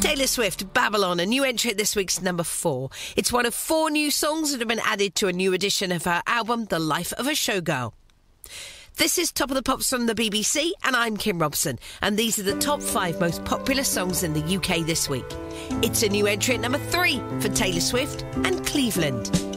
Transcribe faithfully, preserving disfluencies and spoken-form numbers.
Taylor Swift, Babylon, a new entry at this week's number four. It's one of four new songs that have been added to a new edition of her album, The Life of a Showgirl. This is Top of the Pops from the B B C, and I'm Kim Robson, and these are the top five most popular songs in the U K this week. It's a new entry at number three for Taylor Swift and Cleveland.